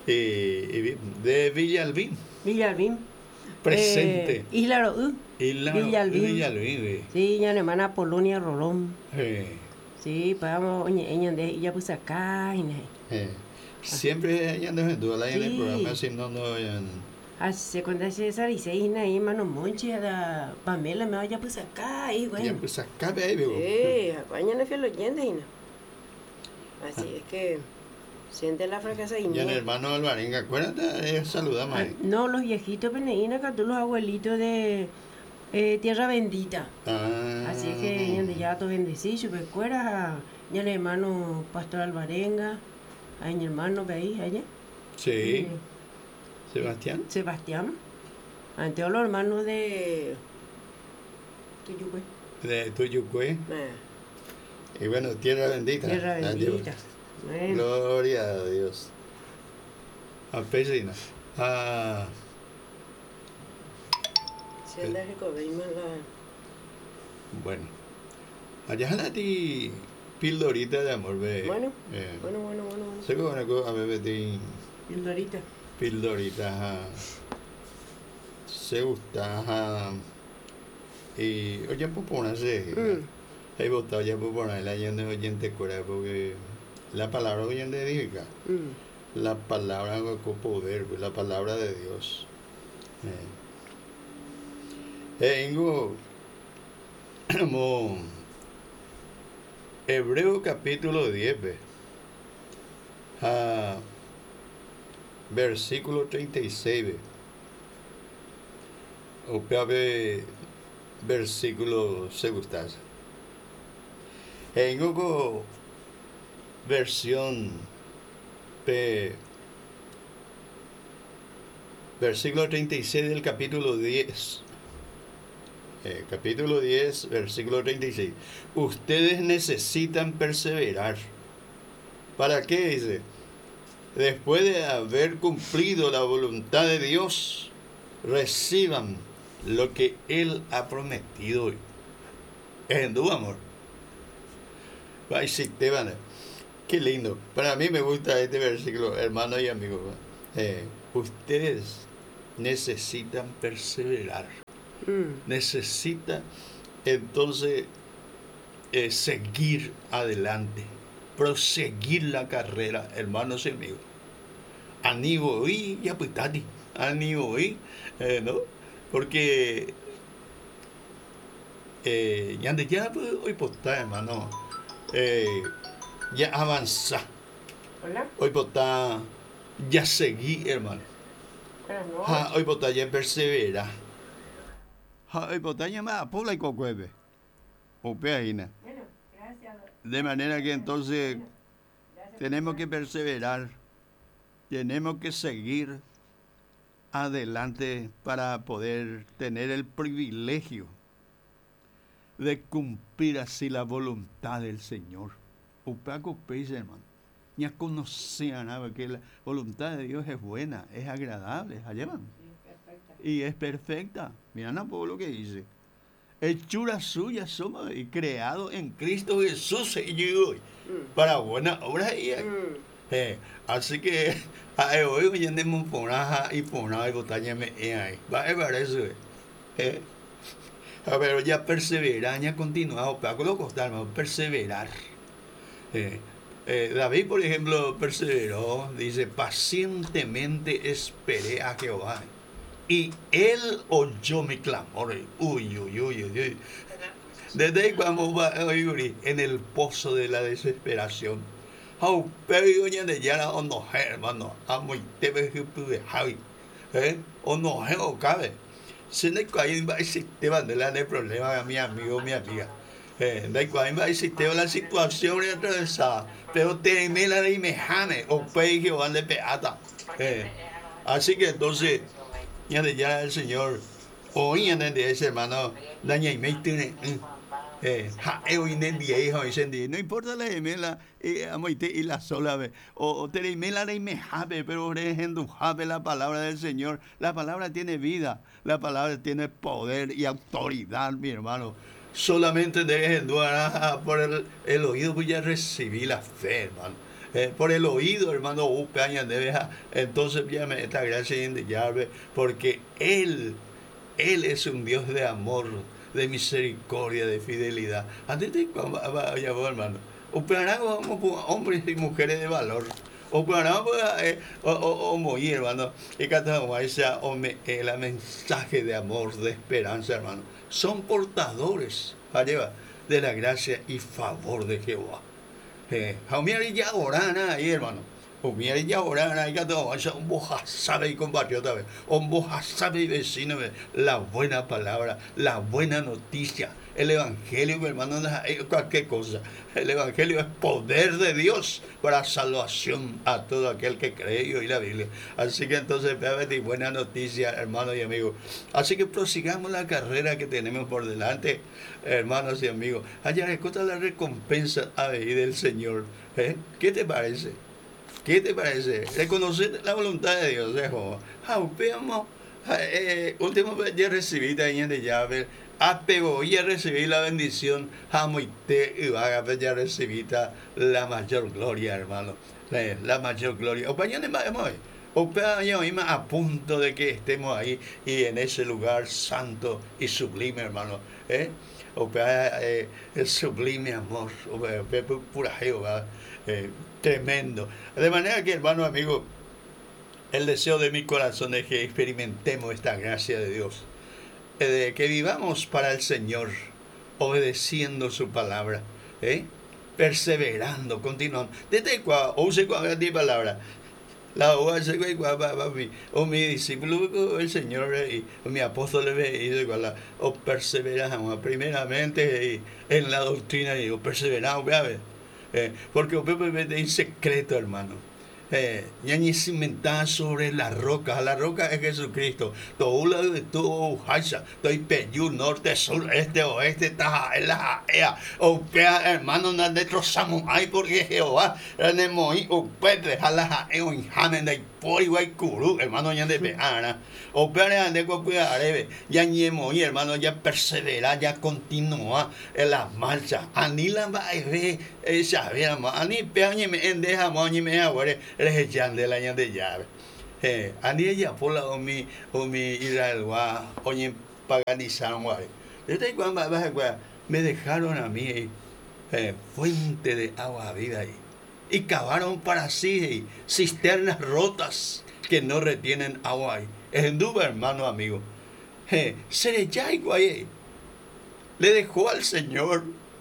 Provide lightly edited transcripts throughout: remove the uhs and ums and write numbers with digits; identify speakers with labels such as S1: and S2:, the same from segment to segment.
S1: De Villalbín,
S2: Villalbín.
S1: presente.
S2: Isla Roú. Villalbín.
S1: Villalbín.
S2: Sí, ya hermana Polonia Rolón.
S1: Eh,
S2: Sí, pagamos, oye, ella de ella pues acá, y
S1: eh. Siempre ella ando en duda en el
S2: Sí.
S1: programa, si no, no.
S2: se cuenta César y seis, ahí, mano Monchi, a la Pamela, me vaya pues acá, y
S1: Ya
S2: bueno.
S1: pues acá, ahí, vivo.
S2: Sí, acompañan a fiel oyente, y no. Así es que siente la fracasa y
S1: Y el hermano Alvarenga, acuérdate, saludamos ahí.
S2: No, los viejitos peneína, acá todos los abuelitos de Tierra Bendita.
S1: Ah,
S2: Así es que ñande ya todo bendecido, pues cuera, ya el hermano Pastor Alvarenga, a mi hermano veis allá.
S1: sí, Sebastián.
S2: Sebastián, ante los hermanos de Tuyucue.
S1: De Tuyucue. Y bueno, tierra bendita.
S2: Tierra
S1: La llevo.
S2: Bendita. Bueno,
S1: Gloria a Dios. A Pesina. Ah,
S2: si anda recordemos la...
S1: bueno. Allá anda ti pildorita de amor, ve.
S2: Bueno.
S1: Se conozco a bebé ti
S2: Pildorita.
S1: pildorita. Se gusta. Y oye, pues ponerse. Hay votado ya por poner la gente oyente cura porque la palabra oyente diga. La palabra con poder, la palabra de Dios. Tengo como Hebreo capítulo 10, versículo 36. O peor versículo se gustase. Tengo versión versículo 36 del capítulo 10. Capítulo 10, versículo 36. Ustedes necesitan perseverar. ¿Para qué? Dice. Después de haber cumplido la voluntad de Dios, reciban lo que Él ha prometido. Es tu amor. Ay, sí, qué lindo. Para mí me gusta este versículo, hermanos y amigos. Ustedes necesitan perseverar. Necesitan entonces seguir adelante, proseguir la carrera, hermanos y amigos. Ánimo y apitati, ánimo y, ¿no? Porque ya hoy está, hermano. Ya avanza.
S2: Hola.
S1: Hoy está ya seguí, hermano. Hoy está ya persevera. Hoy está ya más pobla y cocueve. O peaína.
S2: Bueno, gracias.
S1: De manera que entonces tenemos que perseverar. Tenemos que seguir adelante para poder tener el privilegio de cumplir así la voluntad del Señor. Opaco Peixe, hermano. Ya conocían que la voluntad de Dios es buena, es agradable, ¿llevan? Y es perfecta. Mira, no puedo lo que dice. Hechura suya somos y creados en Cristo Jesús para buenas obras. Así que hoy oyendo ponaja y ponaja y botaña me ahí. Va a ver eso. Pero ya perseverar, ya continuado, para que lo costar, perseverar. David, por ejemplo, perseveró, dice, pacientemente esperé a Jehová y él oyó mi clamor. Uy. Desde ahí cuando va en el pozo de la desesperación. Pero ya de ya no no hermano, amo y te ve que pude Javi. O no o cabe. Se ne cae va existe bandela de problema mi amigo, mi amiga. Da cual va existe la situación atravesada, pero te la de mejane o pe que van de peata. Así que entonces ya de ya el Señor oían de ese hermano daña y me tiene no importa la gemela y la sola o te la de mejabe, pero la palabra del Señor. La palabra tiene vida, la palabra tiene poder y autoridad, mi hermano. Solamente dejen por el oído voy a recibir la fe, hermano. Por el oído, hermano, entonces ya me esta gracia de llave, porque Él es un Dios de amor, de misericordia, de fidelidad. Antes de hermano, hombres y mujeres de valor. O morir, hermano. Y cada el mensaje de amor, de esperanza, hermano. Son portadores de la gracia y favor de Jehová. Ya oran ahí, hermano. Ya oran ahí, un boja sabe y compatriota, un boja sabe y vecino, la buena palabra, la buena noticia. El evangelio, hermano, no es cualquier cosa. El evangelio es poder de Dios para salvación a todo aquel que cree y oye la Biblia. Así que entonces, buena noticia, hermanos y amigos. Así que prosigamos la carrera que tenemos por delante, hermanos y amigos. Allá escucha la recompensa del Señor. ¿Qué te parece? ¿Qué te parece? Reconocer la voluntad de Dios. Último vez ya recibí también de llave. Apego y recibir la bendición. Jamoite y vaga ya recibí la mayor gloria, hermano. La mayor gloria. A punto de que estemos ahí y en ese lugar santo y sublime, hermano. El sublime amor. Pura Jehová. Tremendo. De manera que, hermano, amigo, el deseo de mi corazón es que experimentemos esta gracia de Dios. De que vivamos para el Señor, obedeciendo su palabra, perseverando, continuando. Desde cuando use cuando palabra, la o mi discípulo, el Señor y mi apóstol, o perseveramos primeramente en la doctrina y perseveramos, porque es secreto, hermano. Ya ni cimentada sobre la roca es Jesucristo. Todo lado de todo Haisa, estoy Peyú, norte, sur, este, oeste, taja, la ea, o pea, hermano, no destrozamos ahí porque Jehová, el moí, o pedre, jala, eo, injamen, de por igual curu, hermano, ya de peana, o pea, de cocuya, arebe, ya ni moí, hermano, ya persevera, ya continúa en la marcha. Anila va a ver, saber, ani pea, ni me endeja, ni me aguare. De la de llave. Ani ella por la omi Israel wa oye paganizan guay. Desde cuando me dejaron a mí fuente de agua vida ahí. Y cavaron para sí cisternas rotas que no retienen agua ahí. Es duda, hermano amigo. Sereyay guay. Le dejó al Señor.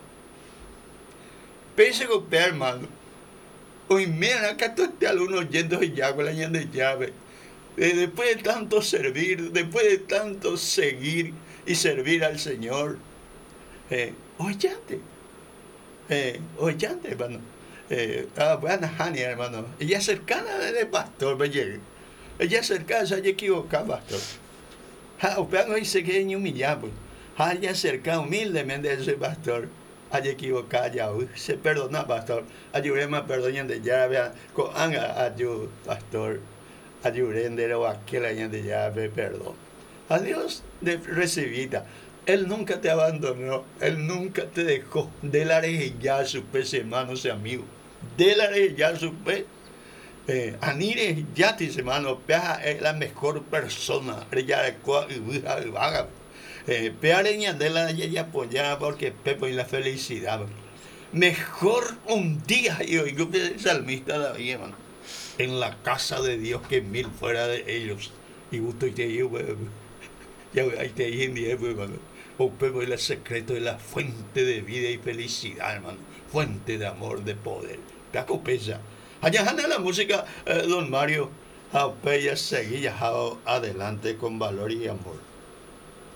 S1: Pese que hermano. Hoy mira, acá estoy algunos yendo y ya con la de llave. Después de tanto servir, después de tanto seguir y servir al Señor. Oyante, hermano. Buena Jania, hermano. Ella es cercana del pastor, me llegué. Ella es cercana, se haya equivocado, pastor. Usted no dice que es humillado. Haya cercana humildemente a ese pastor. Haya equivocado ya, se perdona, pastor. Ayúdeme, perdonen de llave, con ayuda, pastor. Ayúdenme de aquel año de llave, perdón. A Dios de recibida. Él nunca te abandonó, Él nunca te dejó. De la ya su pez, hermanos y amigos. De la ya su pez. Anire ya, hermano, es la mejor persona. Ella es vaga. Peareña de la y apoyada porque Pepo y la felicidad. Mejor un día, y oigo el salmista David, hermano, en la casa de Dios que 1000 fuera de ellos. Y gusto y te digo, ya ahí te digo, hermano. O Pepo y el secreto de la fuente de vida y felicidad, hermano. Fuente de amor, de poder. Paco pesa. Allá anda la música, don Mario. Apeya seguía adelante con valor y amor.